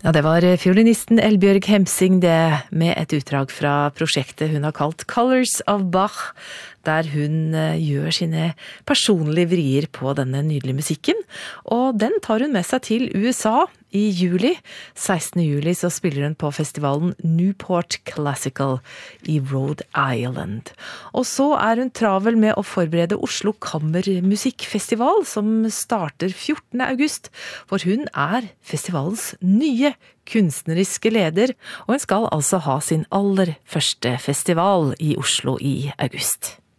Ja, det var fiolinisten Elbjørg Hemsing det, med et utdrag fra prosjektet hun har kalt Colors of Bach, der hun gjør sine personlige vrier på denne nydelige musikken, og den tar hun med seg til USA i juli. 16. juli så spiller hun på festivalen Newport Classical i Rhode Island. Og så hun travel med å forberede Oslo Kammermusikkfestival, som starter 14. august, for hun festivalens nye kunstneriske leder, og hun skal altså ha sin aller første festival i Oslo i august.